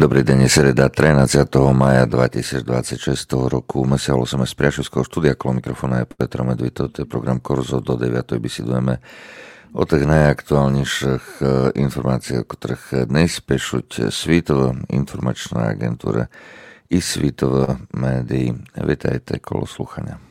Dobrý deň, je sreda 13. maja 2026 roku. Ми саме з Пряшівського štúdia, kolo mikrofóna je Petr Medvito, to je program Korzo, do 9. Бесідуємо o tých najaktuálnejších informáciách, o ktorých dnes píšuť Svetová informačná agentúra i Svetová médií. Vítajte, kolo slúchania.